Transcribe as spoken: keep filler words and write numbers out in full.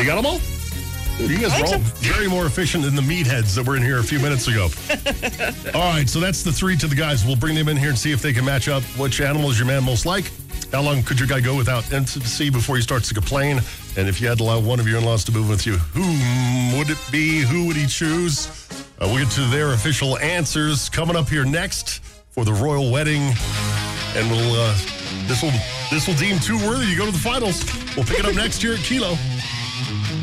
You got them all? You guys were all very more efficient than the meatheads that were in here a few minutes ago. All right, so that's the three to the guys. We'll bring them in here and see if they can match up. Which animal is your man most like? How long could your guy go without intimacy before he starts to complain? And if you had to allow one of your in-laws to move with you, who would it be? Who would he choose? Uh, we'll get to their official answers coming up here next for the royal wedding. And we'll uh, this will this will deem two worthy to go to the finals. We'll pick it up next year at Kilo.